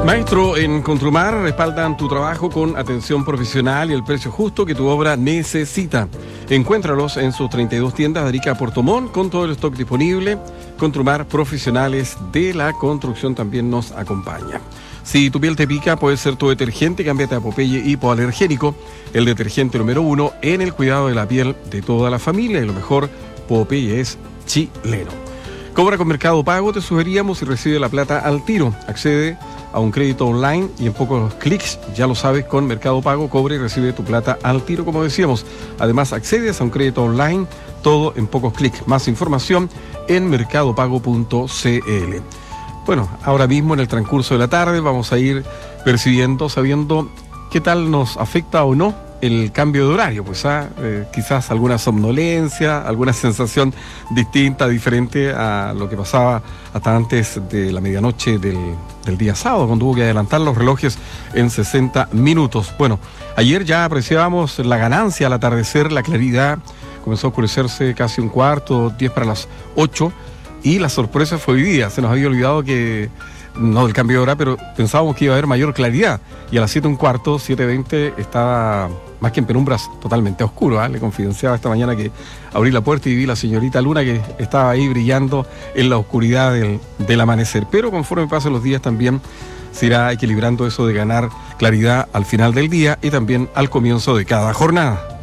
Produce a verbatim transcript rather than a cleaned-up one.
Maestro, en Contrumar respaldan tu trabajo con atención profesional y el precio justo que tu obra necesita. Encuéntralos en sus treinta y dos tiendas de Arica a Puerto Montt con todo el stock disponible. Contrumar, profesionales de la construcción, también nos acompaña. Si tu piel te pica, puede ser tu detergente, cámbiate a Popeye hipoalergénico, el detergente número uno en el cuidado de la piel de toda la familia. Y lo mejor, Popeye es chileno. Cobra con Mercado Pago, te sugeríamos, y recibe la plata al tiro. Accede a un crédito online y en pocos clics, ya lo sabes, con Mercado Pago, cobra y recibe tu plata al tiro, como decíamos. Además, accedes a un crédito online, todo en pocos clics. Más información en mercado pago punto c l. Bueno, ahora mismo en el transcurso de la tarde vamos a ir percibiendo, sabiendo qué tal nos afecta o no el cambio de horario, pues ¿ah? eh, quizás alguna somnolencia, alguna sensación distinta, diferente a lo que pasaba hasta antes de la medianoche del, del día sábado, cuando hubo que adelantar los relojes en sesenta minutos. Bueno, ayer ya apreciábamos la ganancia al atardecer, la claridad, comenzó a oscurecerse casi un cuarto, diez para las ocho, y la sorpresa fue hoy día. Se nos había olvidado que no del cambio de hora, pero pensábamos que iba a haber mayor claridad, y a las siete un cuarto, siete veinte, estaba más que en penumbras, totalmente oscuro. ¿eh? Le confidenciaba esta mañana que abrí la puerta y vi la señorita Luna que estaba ahí brillando en la oscuridad del, del amanecer. Pero conforme pasen los días también se irá equilibrando eso de ganar claridad al final del día y también al comienzo de cada jornada.